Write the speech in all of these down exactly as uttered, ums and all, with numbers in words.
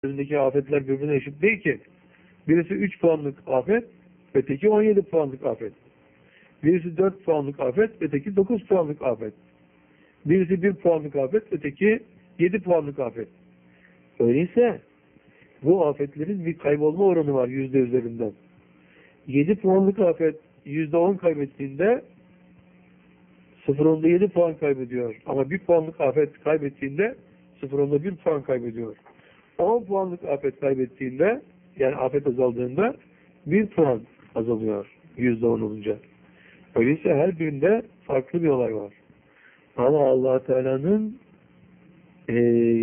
üzerindeki afetler birbirine eşit değil ki. Birisi üç puanlık afet, öteki on yedi puanlık afet. Birisi dört puanlık afet, öteki dokuz puanlık afet. Birisi bir puanlık afet, öteki yedi puanlık afet. Öyleyse bu afetlerin bir kaybolma oranı var yüzde üzerinden. yedi puanlık afet yüzde on kaybettiğinde sıfır nokta yedi puan kaybediyor. Ama bir puanlık afet kaybettiğinde sıfır nokta bir puan kaybediyor. on puanlık afet kaybettiğinde, yani afet azaldığında bir puan azalıyor yüzde on olunca. Öyleyse her birinde farklı bir olay var. Ama Allah Teala'nın e,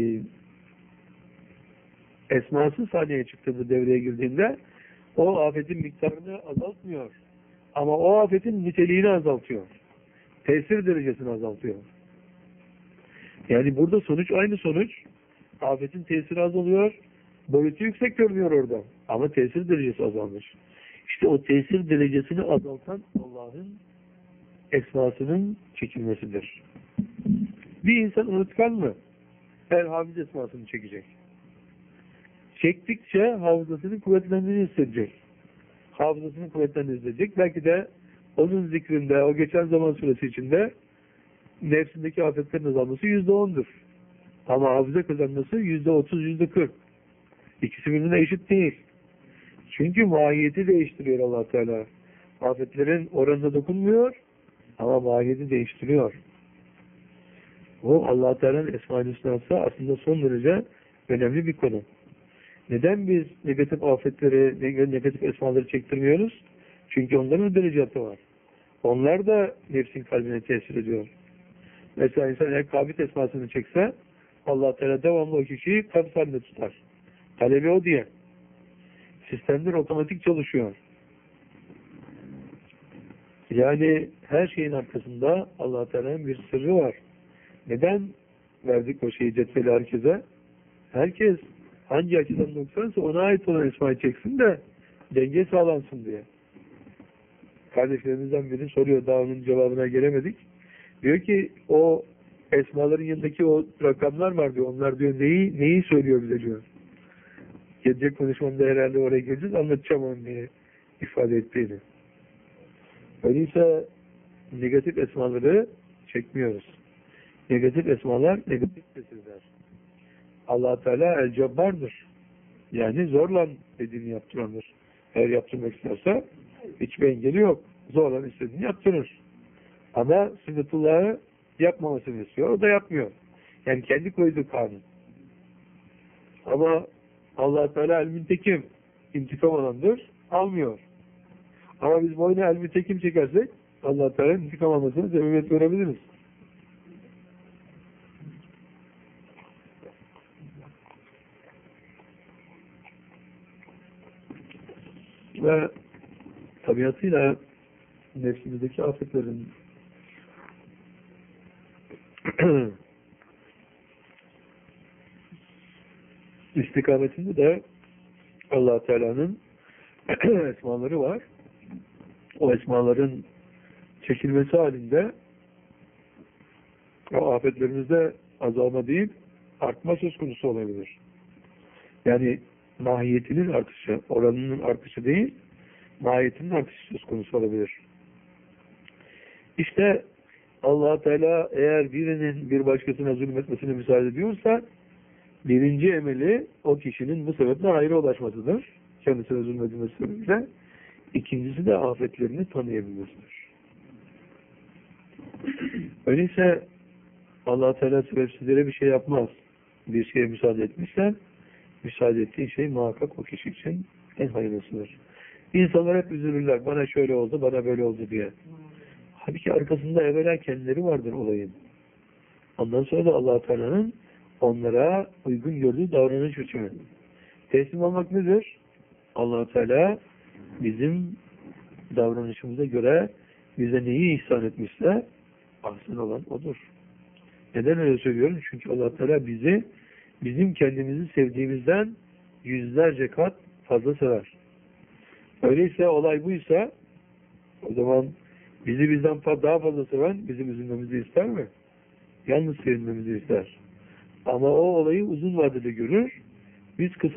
esması sahneye çıktığında, devreye girdiğinde o afetin miktarını azaltmıyor. Ama o afetin niteliğini azaltıyor. Tesir derecesini azaltıyor. Yani burada sonuç aynı sonuç. Afetin tesiri azalıyor. Boyutu yüksek görünüyor orada. Ama tesir derecesi azalmış. İşte o tesir derecesini azaltan Allah'ın esmasının çekilmesidir. Bir insan unutkan mı? Her hafız esmasını çekecek. Çektikçe hafızasının kuvvetlendiğini hissedecek. Hafızasının kuvvetlendiğini hissedecek. Belki de onun zikrinde, o geçen zaman süresi içinde nefsindeki afetlerin azalması yüzde ondur. Ama hafıza kazanması yüzde otuz, yüzde kırk. İkisi birbirine eşit değil. Çünkü mahiyeti değiştiriyor Allah Teala. Afetlerin oranına dokunmuyor ama mahiyeti değiştiriyor. O Allah Teala'nın Esma-i Hüsna'sı aslında son derece önemli bir konu. Neden biz negatif afetleri, negatif esmaları çektirmiyoruz? Çünkü onların derecatı var. Onlar da nefsin kalbine tesir ediyor. Mesela insan eğer kabit esmasını çekse Allah Teala devamlı o kişiyi kabit halinde tutar. Talebi o diye. Sistemler otomatik çalışıyor. Yani her şeyin arkasında Allah Teala'nın bir sırrı var. Neden verdik o şeyi cetveli herkese? Herkes hangi açıdan noksansa ona ait olan esmayı çeksin de denge sağlansın diye. Kardeşlerimizden biri soruyor, daha onun cevabına gelemedik. Diyor ki o esmaların yanındaki o rakamlar var diyor. Onlar diyor neyi neyi söylüyor bize diyor. Gelecek konuşmamda herhalde oraya geleceğiz, anlatacağım onu diye ifade ettiğini. Öyleyse negatif esmaları çekmiyoruz. Negatif esmalar negatif tesirler. Allah Teala el-Cebbar'dır. Yani zorla dediğini yaptırandır. Eğer yaptırmak isterse hiçbir engeli yok. Zorla istediğini yaptırır. Ama sünnetullahı yapmamasını istiyor. O da yapmıyor. Yani kendi koyduğu kanun. Ama Allah Teala el-Müntekim, intikam alandır. Almıyor. Ama biz boyuna el-Müntekim çekersek Allah Teala'nın intikam almasını sebebiyet görebiliriz. Ve tabiatıyla nefsimizdeki afetlerin istikametinde de Allah Teala'nın esmaları var. O esmaların çekilmesi halinde o afetlerimizde azalma değil, artma söz konusu olabilir. Yani mahiyetinin artışı, oranının artışı değil, mahiyetinin artışı söz konusu olabilir. İşte Allah Teala eğer birinin bir başkasına zulmetmesine müsaade ediyorsa, birinci emeli o kişinin bu sebeple hayra ulaşmasıdır. Kendisine zulmedilmesi sebebiyle. İkincisi de afetlerini tanıyabilmesidir. Öyleyse Allah Teala sebepsizlere bir şey yapmaz. Bir şeye müsaade etmişse, müsaade ettiği şey muhakkak o kişi için en hayırlısıdır. İnsanlar hep üzülürler. Bana şöyle oldu, bana böyle oldu diye. Halbuki arkasında evvela kendileri vardır olayın. Ondan sonra da Allah Teala'nın onlara uygun gördüğü davranış biçimi. Teslim olmak nedir? Allah Teala bizim davranışımıza göre bize neyi ihsan etmişse ahsen olan odur. Neden öyle söylüyorum? Çünkü Allah Teala bizi bizim kendimizi sevdiğimizden yüzlerce kat fazla sever. Öyleyse olay buysa o zaman bizi bizden daha fazla seven bizim üzülmemizi ister mi? Yalnız sevinmemizi ister. Ama o olayı uzun vadede görür. Biz kısa